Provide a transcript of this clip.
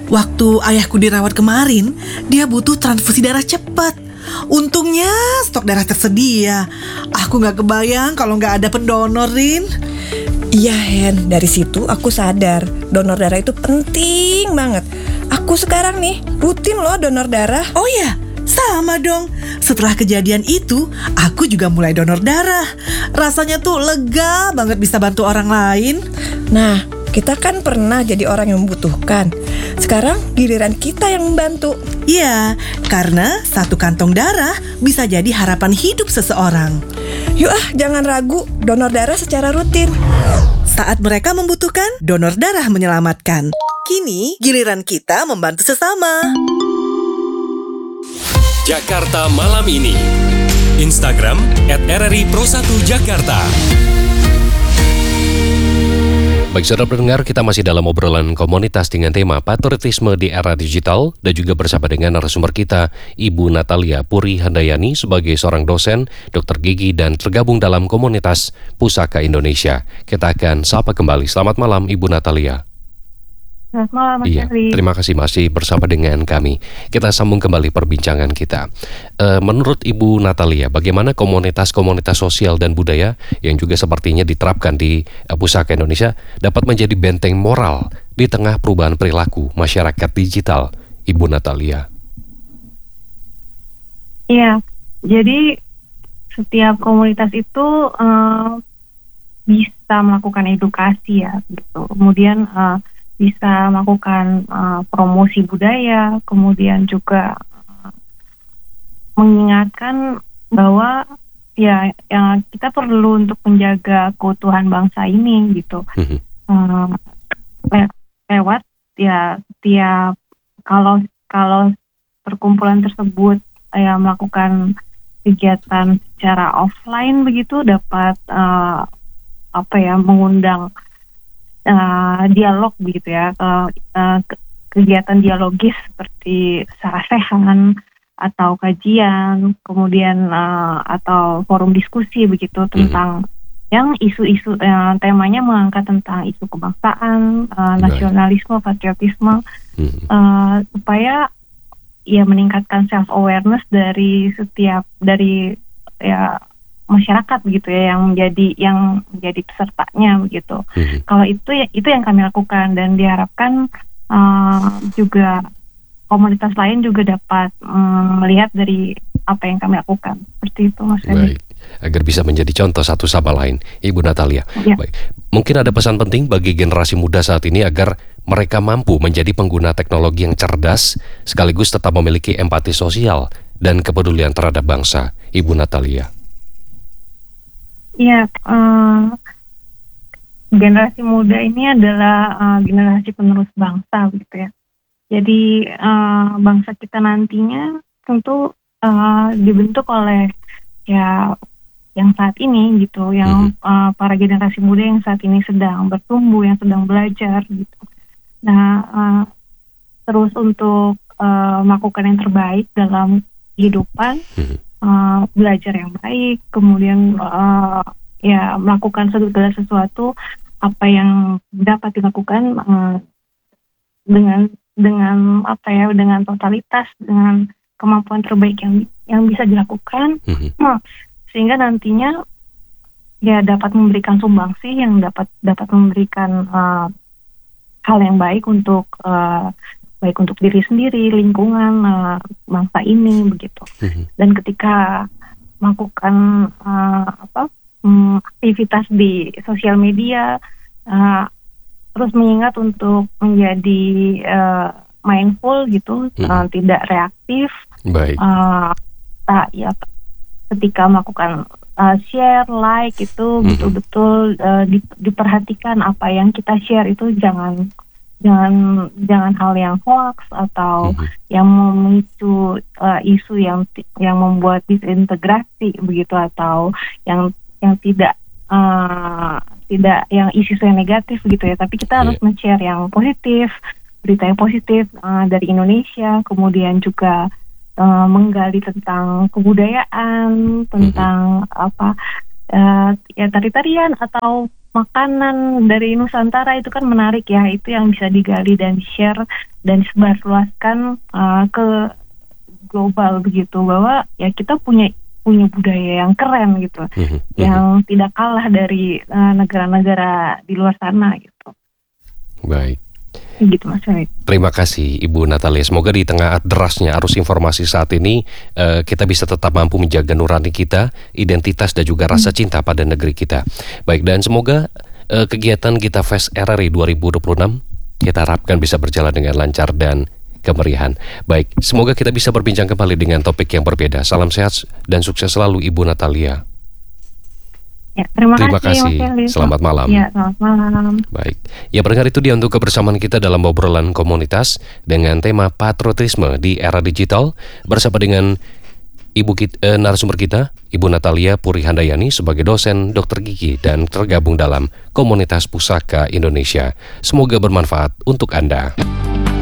Waktu ayahku dirawat kemarin, dia butuh transfusi darah cepat. Untungnya stok darah tersedia. Aku gak kebayang kalau gak ada pendonor, Rin. Iya Hen, dari situ aku sadar donor darah itu penting banget. Aku sekarang nih rutin loh donor darah. Oh ya, sama dong. Setelah kejadian itu, aku juga mulai donor darah. Rasanya tuh lega banget bisa bantu orang lain. Nah, kita kan pernah jadi orang yang membutuhkan. Sekarang giliran kita yang membantu. Iya, karena satu kantong darah bisa jadi harapan hidup seseorang. Yuk jangan ragu, donor darah secara rutin. Saat mereka membutuhkan, donor darah menyelamatkan. Kini giliran kita membantu sesama. Jakarta Malam Ini. Instagram @RRI Pro1Jakarta. Baik saudara pendengar, kita masih dalam obrolan komunitas dengan tema patriotisme di era digital dan juga bersama dengan narasumber kita, Ibu Natalia Puri Handayani sebagai seorang dosen, dokter gigi dan tergabung dalam komunitas Pusaka Indonesia. Kita akan sapa kembali. Selamat malam Ibu Natalia. Selamat malam Mas Iya, Henry. terima kasih masih bersama dengan kami. Kita sambung kembali perbincangan kita. Menurut Ibu Natalia, bagaimana komunitas-komunitas sosial dan budaya yang juga sepertinya diterapkan di Pusaka Indonesia dapat menjadi benteng moral di tengah perubahan perilaku masyarakat digital, Ibu Natalia? Iya, jadi setiap komunitas itu bisa melakukan edukasi ya, gitu. Kemudian bisa melakukan promosi budaya, kemudian juga mengingatkan bahwa ya kita perlu untuk menjaga keutuhan bangsa ini gitu. Lewat ya tiap kalau perkumpulan tersebut ya melakukan kegiatan secara offline begitu dapat mengundang dialog begitu ya, kegiatan dialogis seperti sarasehan atau kajian, kemudian atau forum diskusi begitu tentang yang isu-isu temanya mengangkat tentang isu kebangsaan, nasionalisme, patriotisme, supaya ya meningkatkan self awareness dari masyarakat begitu ya yang menjadi pesertanya begitu. Kalau itu yang kami lakukan dan diharapkan juga komunitas lain juga dapat melihat dari apa yang kami lakukan. Seperti itu Mas Femi. Baik, agar bisa menjadi contoh satu sama lain, Ibu Natalia. Ya. Baik, mungkin ada pesan penting bagi generasi muda saat ini agar mereka mampu menjadi pengguna teknologi yang cerdas sekaligus tetap memiliki empati sosial dan kepedulian terhadap bangsa, Ibu Natalia. Ya, generasi muda ini adalah generasi penerus bangsa gitu ya. Jadi bangsa kita nantinya tentu dibentuk oleh ya yang saat ini gitu, yang para generasi muda yang saat ini sedang bertumbuh, yang sedang belajar gitu. Nah, terus untuk melakukan yang terbaik dalam kehidupan. Belajar yang baik, kemudian melakukan segala sesuatu apa yang dapat dilakukan dengan totalitas, dengan kemampuan terbaik yang bisa dilakukan, sehingga nantinya ya dapat memberikan sumbangsih yang dapat memberikan hal yang baik untuk diri sendiri, lingkungan, bangsa ini begitu. Dan ketika melakukan aktivitas di sosial media, terus mengingat untuk menjadi mindful gitu, tidak reaktif. Baik. Ketika melakukan share, like itu betul-betul diperhatikan apa yang kita share itu jangan hal yang hoax atau yang memicu isu yang membuat disintegrasi begitu, atau yang tidak yang isu yang negatif gitu ya. Tapi kita harus men-share yang positif, berita yang positif dari Indonesia, kemudian juga menggali tentang kebudayaan, tentang tari-tarian atau makanan dari Nusantara itu kan menarik ya, itu yang bisa digali dan share dan sebarluaskan ke global begitu, bahwa ya kita punya budaya yang keren gitu, yang tidak kalah dari negara-negara di luar sana gitu. Baik. Gitu Mas Farid. Terima kasih Ibu Natalia. Semoga di tengah derasnya arus informasi saat ini kita bisa tetap mampu menjaga nurani kita, identitas dan juga rasa cinta pada negeri kita. Baik, dan semoga kegiatan kita Fest RRI 2026 kita harapkan bisa berjalan dengan lancar dan kemeriahan. Baik, semoga kita bisa berbincang kembali dengan topik yang berbeda. Salam sehat dan sukses selalu Ibu Natalia. Ya, terima kasih. Mas Farid. Selamat malam. Ya, selamat malam. Baik, ya pendengar, itu dia untuk kebersamaan kita dalam obrolan komunitas dengan tema patriotisme di era digital bersama dengan narasumber kita, Ibu Natalia Puri Handayani sebagai dosen dokter gigi dan tergabung dalam komunitas Pusaka Indonesia. Semoga bermanfaat untuk Anda.